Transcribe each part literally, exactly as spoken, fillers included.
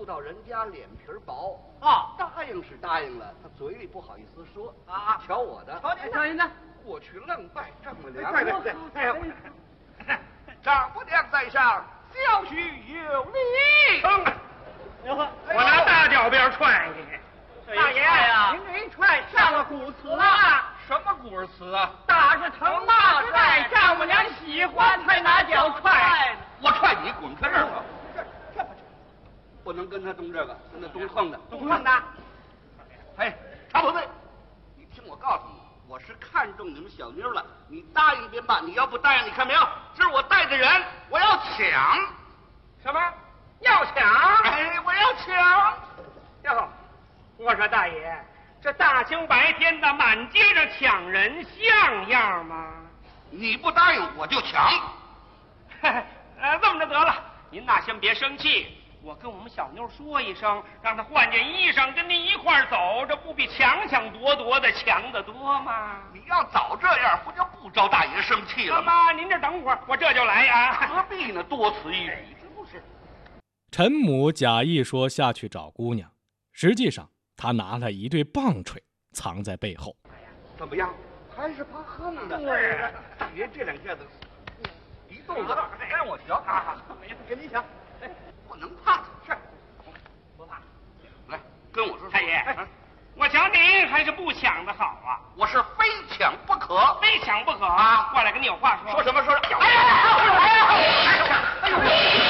到人家脸皮薄啊， 答应是答应了，他嘴里不好意思说啊。 瞧我的， 瞧您，瞧您的， 过去愣拜丈母娘。 对对对，哎呀， 丈母娘在上，小婿有礼。 我拿大脚边踹你，大爷呀，您这一踹上了古词了。 什么古词啊？ 打是疼，骂是爱，丈母娘喜欢才拿脚踹。 我踹你，滚开这儿吧！这这不不能跟他动这个，跟他动横的， 动横的。 哎，查不对，你听我告诉你，我是看中你们小妞了，你答应便罢，你要不答应，你看没有，这是我带的人，我要抢。 什么？要抢？ 哎，我要抢。 哟，我说大爷，这大清白天的满街上抢人像样吗？ 你不答应我就抢。 呃，这么着得了，您呐先别生气，我跟我们小妞说一声，让她换件衣裳跟您一块儿走，这不比抢抢夺夺的强得多吗？ 你要早这样，不就不招大爷生气了吗？您这等会儿，我这就来啊。 何必呢？多此一举，是不是？ 陈母假意说下去找姑娘，实际上他拿了一对棒槌藏在背后。 怎么样？还是怕横的。 对， 爷这两下子一动作，让我瞧。好好，没事，跟你瞧。哎，不能怕。是， 不怕。 来，跟我说。 太爷，我瞧您还是不抢的好啊。 我是非抢不可， 非抢不可啊！过来跟你有话说。 说什么？说什么？ 哎呀！哎呀！哎呦！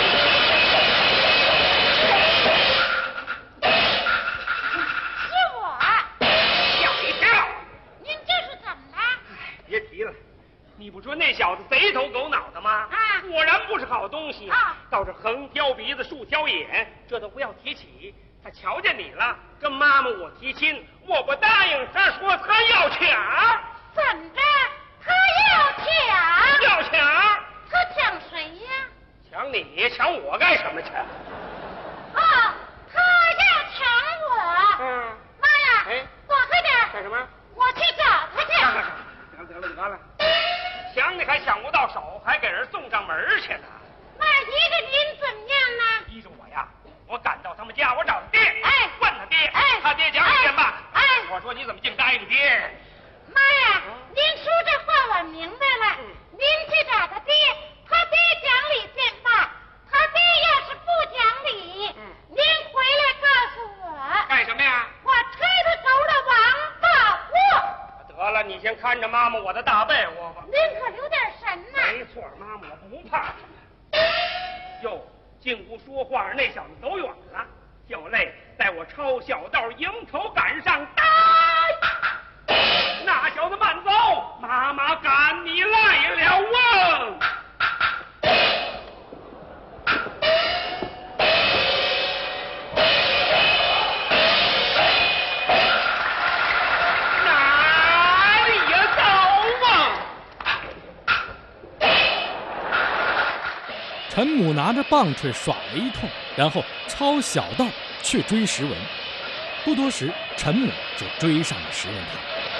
别提了，你不说那小子贼头狗脑的吗？啊，果然不是好东西啊！倒是横挑鼻子竖挑眼，这都不要提起。他瞧见你了，跟妈妈我提亲，我不答应，他说他要抢。 怎着？他要抢？ 要抢？ 他抢谁呀？ 抢你？抢我干什么去？ 啊，他要抢我。 嗯， 妈呀！ 哎， 躲开点！ 干什么？ 我去找他去。 得了得了得了，抢你还抢不到手，还给人送上门去呢。 那依着您怎么样呢？ 依着我呀，我赶到他们家，我找他爹， 哎， 问他爹， 哎， 他爹讲一遍吧。 哎， 我说你怎么净答应爹？ 妈呀，您说这话我明白了。您去找他爹，他爹讲理便罢，他爹要是不讲理，您回来告诉我。 干什么呀？ 我推他走了王八窝。 得了，你先看着妈妈我的大被窝吧。 您可留点神呐！ 没错，妈妈我不怕。哟，进屋说话那小子走远了，就累在我抄小道迎头赶上，呆！那小子慢走，妈妈赶你来了啊！ 陈母拿着棒槌耍了一通，然后抄小道去追石文。不多时，陈母就追上了石文堂。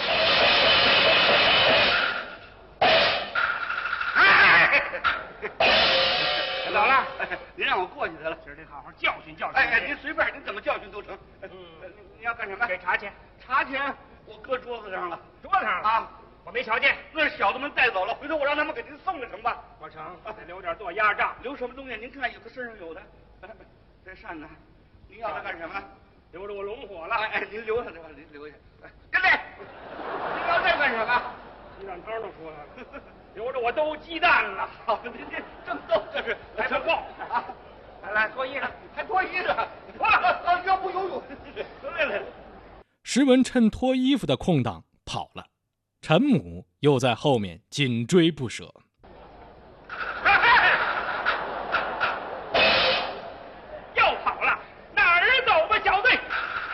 走了， 您让我过去得了， 今儿得好好教训教训。 哎哎，您随便，您怎么教训都成。嗯，你要干什么？ 给茶钱。 茶钱我搁桌子上了， 桌子上了啊。我没瞧见， 那是小子们带走了，回头我让他们给您送了成吧？ 我成，得留点做压账。 留什么东西？您看，有的身上有的。这扇子，您要它干什么？ 留着我龙火了。 哎哎，您留下这吧，您留下。哎，跟这，您要这干什么？ 鸡蛋汤都出来了，留着我兜鸡蛋了。 好，您这正逗，这是来不够啊！来来，脱衣裳， 还脱衣裳，脱了啊！要不游泳？来来来。 石文趁脱衣服的空档跑了。陈母又在后面紧追不舍。 又跑了，哪儿走吧，小队？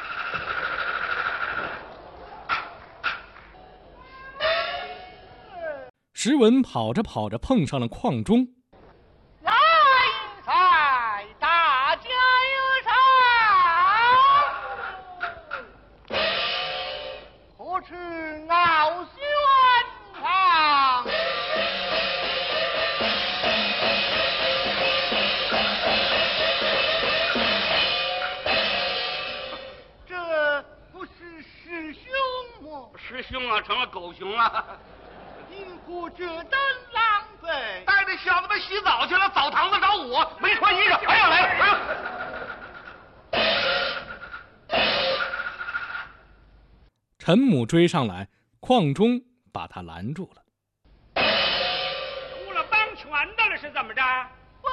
石文跑着跑着碰上了矿中。 来财，大家有赏，何处傲轩堂？ 啊，成了狗熊了。 您不这等狼狈， 带着小子们洗澡去了，澡堂子找我，没穿衣裳。哎呀，来了，哎呀！ 陈母追上来，邝忠把他拦住了。 出了帮拳的了是怎么着？ 非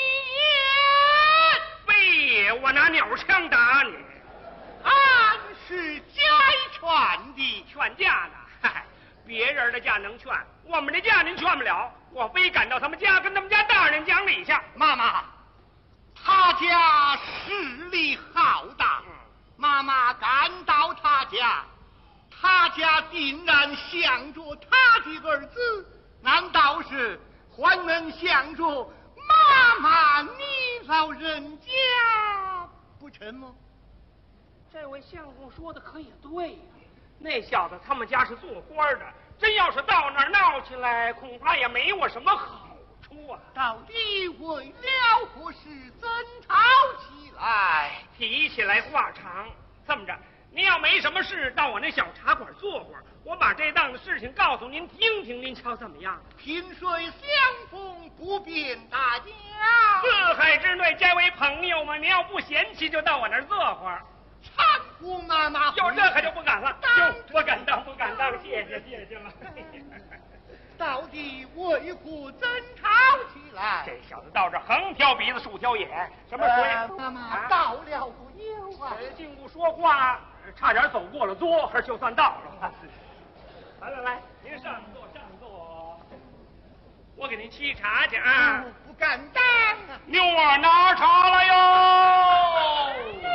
也， 非也，我拿鸟枪打你。 俺是家劝的， 劝架呢？嗨，别人的架能劝，我们的架您劝不了。我非赶到他们家，跟他们家大人讲理去。 妈妈，他家势力浩大， 嗯、 妈妈赶到他家，他家定然想着他的儿子，难道是还能想着妈妈你老人家不成吗？ 这位相公说的可也对呀、啊，那小子他们家是做官的，真要是到那儿闹起来，恐怕也没我什么好处啊。 到底为了何事争吵起来？ 提起来话长，这么着，您要没什么事，到我那小茶馆坐会儿，我把这档子事情告诉您听听，您瞧怎么样？ 萍水相逢不便大家， 四海之内皆为朋友嘛，您要不嫌弃，就到我那儿坐会儿。 搀扶妈妈， 有这可就不敢了，哟，不敢当，不敢当，谢谢谢谢了。 到底为何争吵起来？ 这小子到这横挑鼻子竖挑眼，什么水？ 呃、妈妈、啊、到了不有啊？ 进屋说话，差点走过了桌，就算到了。来来来，您上座上座，我给您沏茶去啊。 哦、不敢当啊！ 妞儿拿茶来哟。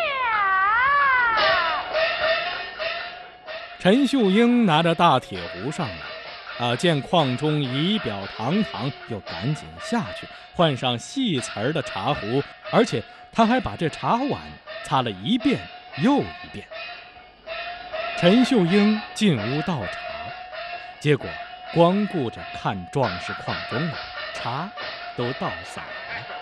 陈秀英拿着大铁壶上来，啊，见邝忠仪表堂堂，又赶紧下去换上细瓷儿的茶壶，而且他还把这茶碗擦了一遍又一遍。陈秀英进屋倒茶，结果光顾着看壮士邝忠了，茶都倒洒了。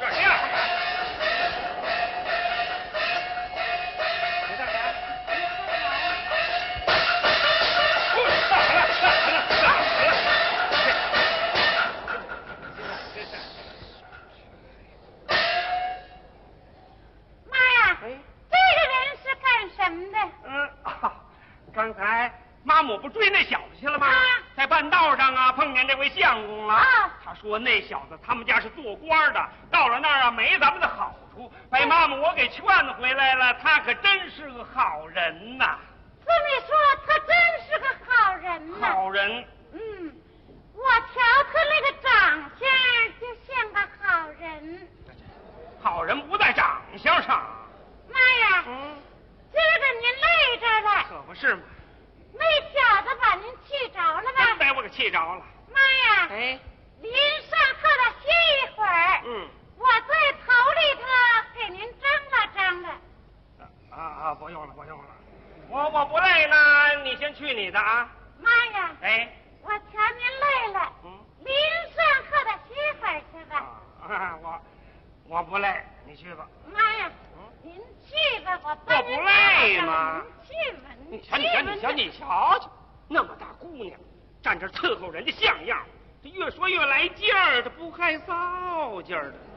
刚才妈母不追那小子去了吗？啊、在半道上啊，碰见这位相公了。啊、他说那小子他们家是做官的，到了那儿啊没咱们的好处，被妈母我给劝回来了。他可真是个好人呐！ 这么说，他真是个好人呐。 好人。 嗯，我瞧他那个长相就像个好人。 好人不在长相上。 妈呀！嗯。今儿个您累着了， 可不是吗？ 那小子把您气着了吧？ 真把我给气着了。 妈呀！ 哎， 您上课了歇一会儿。 嗯， 我在头里头给您张罗张罗。 啊啊，不用了，不用了，我我不累呢，你先去你的啊。 妈呀！ 哎， 我瞧您累了，嗯，您上课了歇会儿去吧。 啊，我我不累，你去吧。 妈呀！您去吧，我我不累吗？ 您去吧， 你瞧，你瞧，你瞧，你瞧瞧，那么大姑娘，站这伺候人家像样，这越说越来劲儿，这不害臊劲儿的。